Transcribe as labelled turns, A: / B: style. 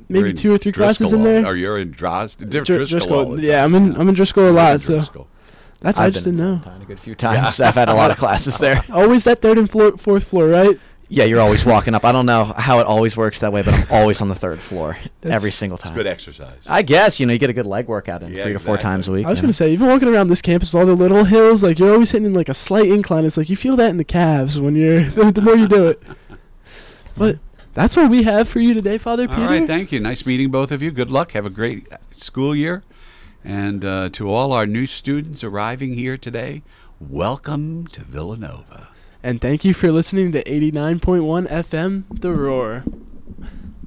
A: maybe 2 or 3 classes in there.
B: Or you're in Driscoll.
A: Driscoll. Yeah, I'm in Driscoll a lot. So that's I just didn't know.
C: A good few times. I've had a lot of classes there.
A: Always that 3rd and 4th floor, right?
C: Yeah, you're always walking up. I don't know how it always works that way, but I'm always on the 3rd floor every single time.
B: It's good exercise.
C: I guess, you get a good leg workout in 3 to 4 times a week.
A: I was going to say, even walking around this campus with all the little hills, like you're always hitting like a slight incline. It's like you feel that in the calves when the more you do it. But that's what we have for you today, Father Peter.
B: All right, thank you. Nice meeting both of you. Good luck. Have a great school year. And to all our new students arriving here today, welcome to Villanova.
A: And thank you for listening to 89.1 FM, The Roar.